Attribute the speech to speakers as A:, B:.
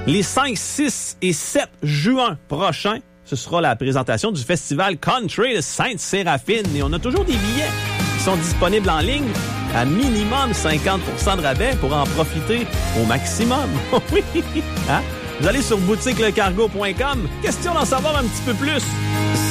A: Les 5, 6 et 7 juin prochains, ce sera la présentation du festival Country de Sainte-Séraphine. Et on a toujours des billets qui sont disponibles en ligne à minimum 50% de rabais pour en profiter au maximum. Oui! Hein? Vous allez sur boutiquelecargo.com. Question d'en savoir un petit peu plus.